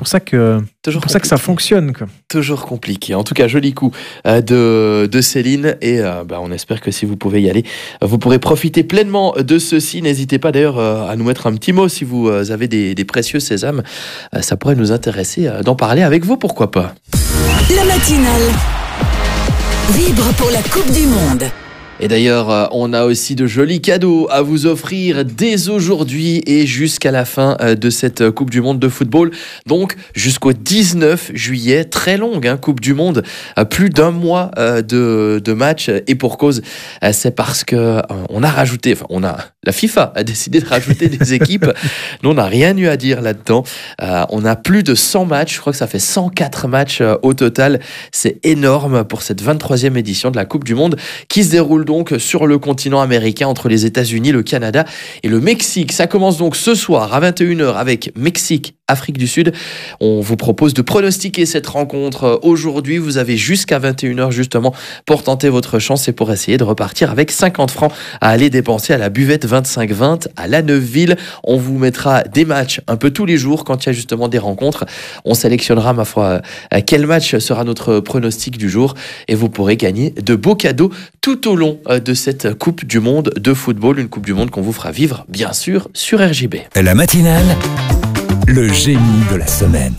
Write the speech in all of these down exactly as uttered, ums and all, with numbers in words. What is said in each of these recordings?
pour ça que, c'est pour ça que ça fonctionne, quoi. Toujours compliqué. En tout cas, joli coup euh, de, de Céline. Et euh, bah, on espère que si vous pouvez y aller, vous pourrez profiter pleinement de ceci. N'hésitez pas d'ailleurs euh, à nous mettre un petit mot si vous euh, avez des, des précieux sésames. Euh, ça pourrait nous intéresser euh, d'en parler avec vous, pourquoi pas. La matinale vibre pour la Coupe du Monde. Et d'ailleurs, on a aussi de jolis cadeaux à vous offrir dès aujourd'hui et jusqu'à la fin de cette Coupe du Monde de football. Donc, jusqu'au dix-neuf juillet, très longue hein, Coupe du Monde, plus d'un mois de, de match. Et pour cause, c'est parce que on a rajouté, enfin, on a, la FIFA a décidé de rajouter des équipes. Nous, on n'a rien eu à dire là-dedans. Euh, on a plus de cent matchs. Je crois que ça fait cent quatre matchs au total. C'est énorme pour cette vingt-troisième édition de la Coupe du Monde qui se déroule donc sur le continent américain entre les États-Unis, le Canada et le Mexique. Ça commence donc ce soir à vingt et une heures avec Mexique, Afrique du Sud. On vous propose de pronostiquer cette rencontre aujourd'hui. Vous avez jusqu'à vingt et une heures justement pour tenter votre chance et pour essayer de repartir avec cinquante francs à aller dépenser à la buvette vingt-cinq vingt à La Neuveville. On vous mettra des matchs un peu tous les jours quand il y a justement des rencontres. On sélectionnera, ma foi, quel match sera notre pronostic du jour et vous pourrez gagner de beaux cadeaux tout au long de cette Coupe du Monde de football. Une Coupe du Monde qu'on vous fera vivre, bien sûr, sur R J B. La matinale, le génie de la semaine.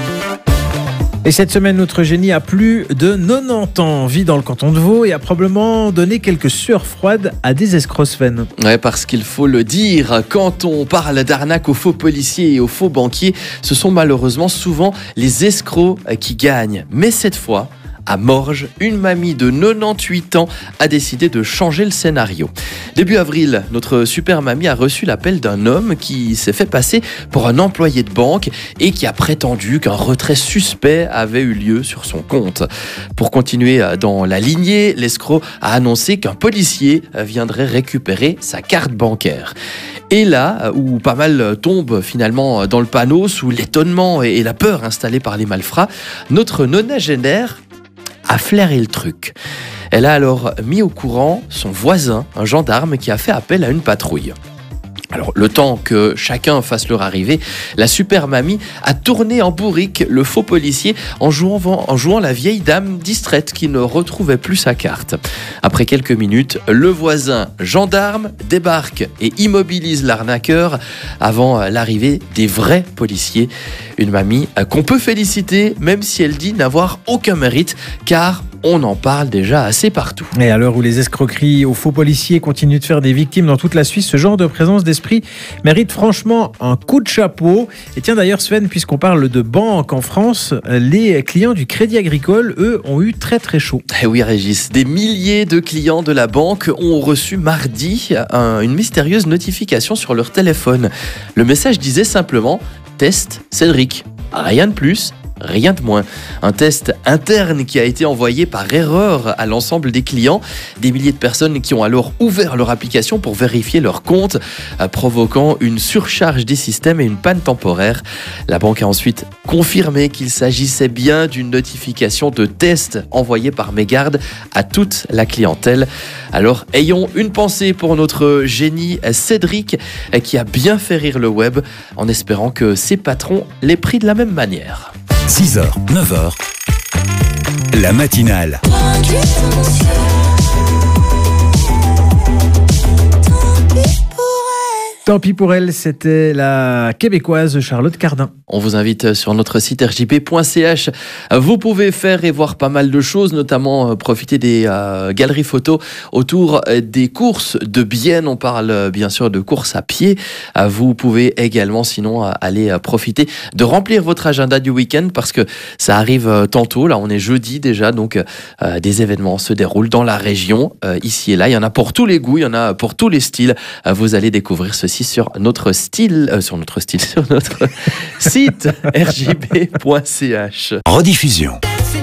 Et cette semaine, notre génie a plus de quatre-vingt-dix ans, vit dans le canton de Vaud et a probablement donné quelques sueurs froides à des escrocs, Sven. Ouais, parce qu'il faut le dire, quand on parle d'arnaque aux faux policiers et aux faux banquiers, ce sont malheureusement souvent les escrocs qui gagnent. Mais cette fois, à Morges, une mamie de quatre-vingt-dix-huit ans a décidé de changer le scénario. Début avril, notre super mamie a reçu l'appel d'un homme qui s'est fait passer pour un employé de banque et qui a prétendu qu'un retrait suspect avait eu lieu sur son compte. Pour continuer dans la lignée, l'escroc a annoncé qu'un policier viendrait récupérer sa carte bancaire. Et là, où pas mal tombe finalement dans le panneau sous l'étonnement et la peur installée par les malfrats, notre nonagénaire a flairé le truc. Elle a alors mis au courant son voisin, un gendarme qui a fait appel à une patrouille. Alors, le temps que chacun fasse leur arrivée, la super mamie a tourné en bourrique le faux policier en jouant, en jouant la vieille dame distraite qui ne retrouvait plus sa carte. Après quelques minutes, le voisin gendarme débarque et immobilise l'arnaqueur avant l'arrivée des vrais policiers. Une mamie qu'on peut féliciter, même si elle dit n'avoir aucun mérite, car on en parle déjà assez partout. Et à l'heure où les escroqueries aux faux policiers continuent de faire des victimes dans toute la Suisse, ce genre de présence d'esprit mérite franchement un coup de chapeau. Et tiens d'ailleurs Sven, puisqu'on parle de banque en France, les clients du Crédit Agricole, eux, ont eu très très chaud. Et oui Régis, des milliers de clients de la banque ont reçu mardi un, une mystérieuse notification sur leur téléphone. Le message disait simplement « Test Cédric ». Rien de plus. Rien de moins. Un test interne qui a été envoyé par erreur à l'ensemble des clients. Des milliers de personnes qui ont alors ouvert leur application pour vérifier leur compte, provoquant une surcharge des systèmes et une panne temporaire. La banque a ensuite confirmé qu'il s'agissait bien d'une notification de test envoyée par mégarde à toute la clientèle. Alors, ayons une pensée pour notre génie Cédric qui a bien fait rire le web en espérant que ses patrons l'aient pris de la même manière. six heures, neuf heures, la matinale. Tant pis pour elle, c'était la québécoise Charlotte Cardin. On vous invite sur notre site r j b point c h. Vous pouvez faire et voir pas mal de choses, notamment profiter des euh, galeries photos autour des courses de Bienne. On parle bien sûr de courses à pied. Vous pouvez également sinon aller profiter de remplir votre agenda du week-end parce que ça arrive tantôt. Là, on est jeudi déjà, donc euh, des événements se déroulent dans la région, euh, ici et là. Il y en a pour tous les goûts, il y en a pour tous les styles. Vous allez découvrir ceci sur notre style, euh, sur notre style, sur notre site r j b point c h. Rediffusion.